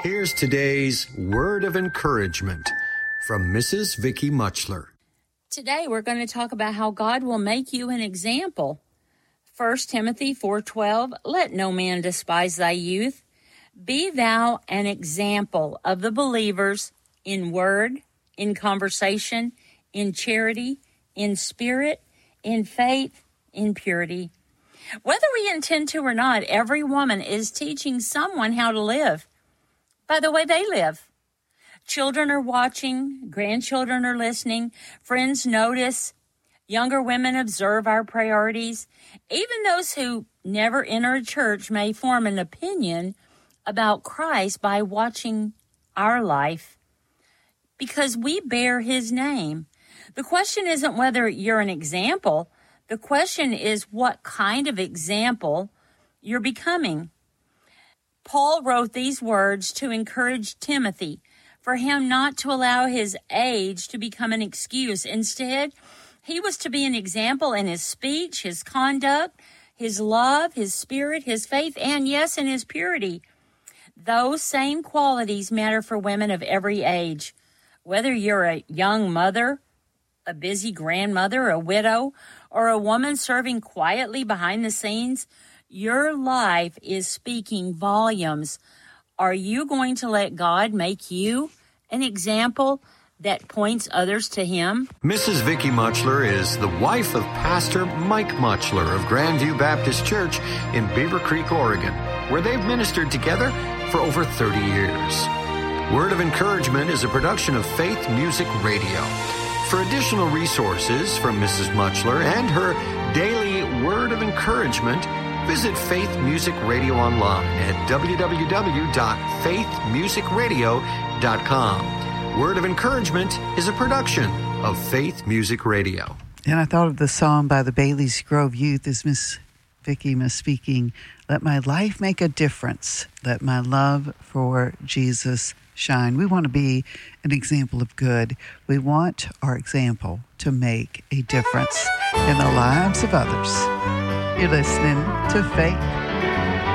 Here's today's word of encouragement from Mrs. Vicky Muchler. Today we're going to talk about how God will make you an example. 1 Timothy 4:12, let no man despise thy youth. Be thou an example of the believers in word, in conversation, in charity, in spirit, in faith, in purity. Whether we intend to or not, every woman is teaching someone how to live by the way they live. Children are watching, grandchildren are listening, friends notice, younger women observe our priorities. Even those who never enter a church may form an opinion about Christ by watching our life because we bear his name. The question isn't whether you're an example. The question is what kind of example you're becoming. Paul wrote these words to encourage Timothy, for him not to allow his age to become an excuse. Instead, he was to be an example in his speech, his conduct, his love, his spirit, his faith, and yes, in his purity. Those same qualities matter for women of every age. Whether you're a young mother, a busy grandmother, a widow, or a woman serving quietly behind the scenes, your life is speaking volumes. Are you going to let God make you an example that points others to him? Mrs. Vicky Muchler is the wife of Pastor Mike Muchler of Grandview Baptist Church in Beaver Creek, Oregon, where they've ministered together for over 30 years. Word of Encouragement is a production of Faith Music Radio. For additional resources from Mrs. Muchler and her daily Word of Encouragement, visit Faith Music Radio online at www.faithmusicradio.com. Word of Encouragement is a production of Faith Music Radio. And I thought of the song by the Bailey's Grove Youth as Miss Vicky was speaking. Let my life make a difference. Let my love for Jesus shine. We want to be an example of good. We want our example to make a difference in the lives of others. You're listening to Faith